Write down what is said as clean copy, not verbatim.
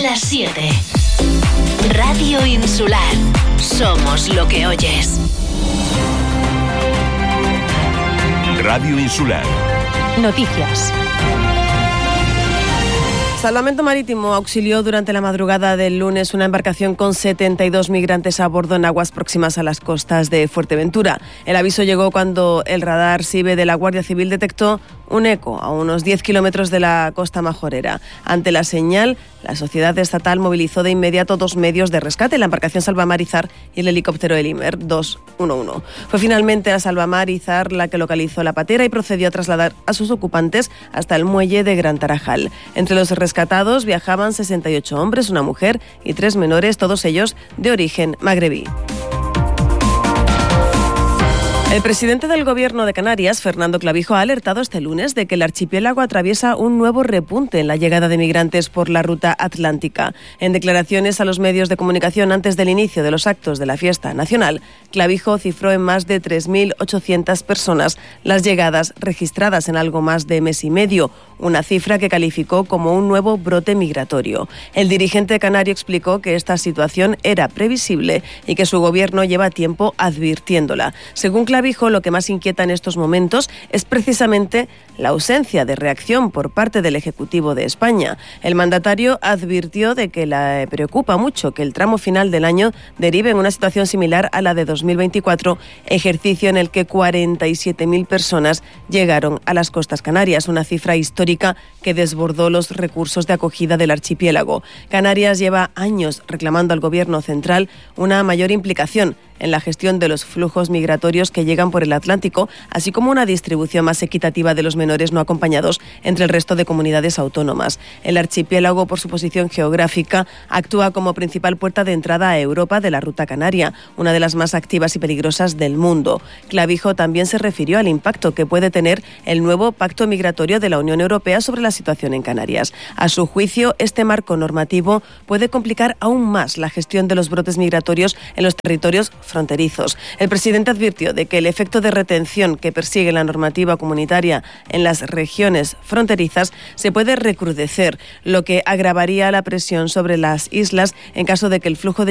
Las 7. Radio Insular. Somos lo que oyes. Radio Insular. Noticias. Salvamento Marítimo auxilió durante la madrugada del lunes una embarcación con 72 migrantes a bordo en aguas próximas a las costas de Fuerteventura. El aviso llegó cuando el radar SIBE de la Guardia Civil detectó un eco a unos 10 kilómetros de la costa majorera. Ante la señal, la sociedad estatal movilizó de inmediato 2 medios de rescate, la embarcación Salvamar Izar y el helicóptero Elimer 211. Fue finalmente la Salvamar Izar la que localizó la patera y procedió a trasladar a sus ocupantes hasta el muelle de Gran Tarajal. Entre los rescatados viajaban 68 hombres, una mujer y 3 menores, todos ellos de origen magrebí. El presidente del Gobierno de Canarias, Fernando Clavijo, ha alertado este lunes de que el archipiélago atraviesa un nuevo repunte en la llegada de migrantes por la ruta atlántica. En declaraciones a los medios de comunicación antes del inicio de los actos de la fiesta nacional, Clavijo cifró en más de 3.800 personas las llegadas registradas en algo más de mes y medio, una cifra que calificó como un nuevo brote migratorio. El dirigente canario explicó que esta situación era previsible y que su gobierno lleva tiempo advirtiéndola. Según Clavijo, lo que más inquieta en estos momentos es precisamente la ausencia de reacción por parte del Ejecutivo de España. El mandatario advirtió de que le preocupa mucho que el tramo final del año derive en una situación similar a la de 2024, ejercicio en el que 47.000 personas llegaron a las costas canarias, una cifra histórica que desbordó los recursos de acogida del archipiélago. Canarias lleva años reclamando al Gobierno central una mayor implicación en la gestión de los flujos migratorios que llegan por el Atlántico, así como una distribución más equitativa de los menores no acompañados entre el resto de comunidades autónomas. El archipiélago, por su posición geográfica, actúa como principal puerta de entrada a Europa de la ruta canaria, una de las más activas y peligrosas del mundo. Clavijo también se refirió al impacto que puede tener el nuevo pacto migratorio de la Unión Europea sobre la situación en Canarias. A su juicio, este marco normativo puede complicar aún más la gestión de los brotes migratorios en los territorios fronterizos. El presidente advirtió de que el efecto de retención que persigue la normativa comunitaria en las regiones fronterizas se puede recrudecer, lo que agravaría la presión sobre las islas en caso de que el flujo de